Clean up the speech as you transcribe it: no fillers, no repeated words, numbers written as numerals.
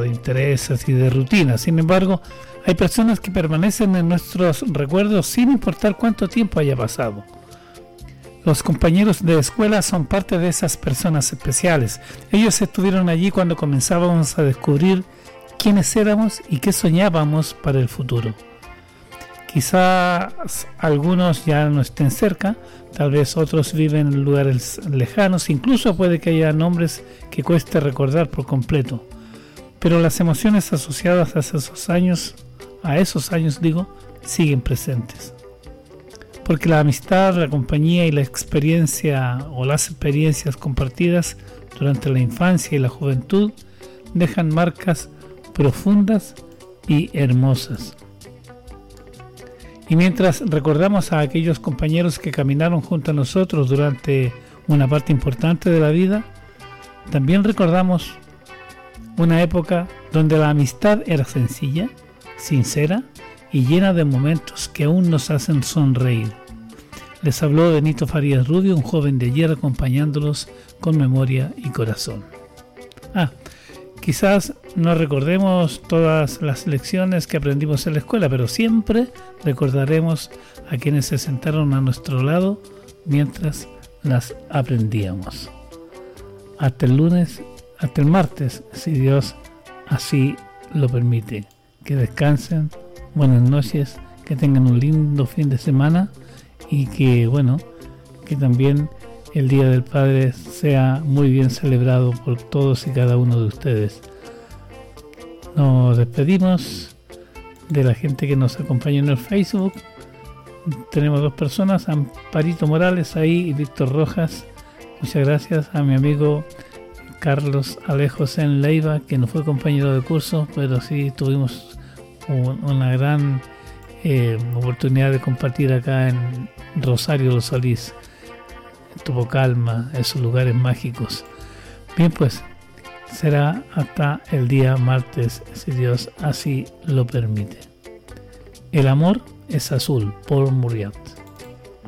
intereses y de rutina. Sin embargo, hay personas que permanecen en nuestros recuerdos sin importar cuánto tiempo haya pasado. Los compañeros de escuela son parte de esas personas especiales. Ellos estuvieron allí cuando comenzábamos a descubrir quiénes éramos y qué soñábamos para el futuro. Quizás algunos ya no estén cerca, tal vez otros viven en lugares lejanos, incluso puede que haya nombres que cueste recordar por completo. Pero las emociones asociadas a esos años, siguen presentes. Porque la amistad, la compañía y la experiencia o las experiencias compartidas durante la infancia y la juventud dejan marcas profundas y hermosas. Y mientras recordamos a aquellos compañeros que caminaron junto a nosotros durante una parte importante de la vida, también recordamos una época donde la amistad era sencilla, sincera y llena de momentos que aún nos hacen sonreír. Les habló Benito Farías Rubio, un joven de ayer, acompañándolos con memoria y corazón. Quizás no recordemos todas las lecciones que aprendimos en la escuela, pero siempre recordaremos a quienes se sentaron a nuestro lado mientras las aprendíamos. Hasta el martes, si Dios así lo permite. Que descansen, buenas noches, que tengan un lindo fin de semana y que también el Día del Padre sea muy bien celebrado por todos y cada uno de ustedes. Nos despedimos de la gente que nos acompaña en el Facebook. Tenemos 2 personas, Amparito Morales ahí y Víctor Rojas. Muchas gracias a mi amigo Carlos Alejos en Leiva, que no fue compañero de curso, pero sí tuvimos una gran oportunidad de compartir acá en Rosario Los Solís, Tupocalma, esos lugares mágicos. Bien, pues será hasta el día martes, si Dios así lo permite. El amor es azul, por Muriat.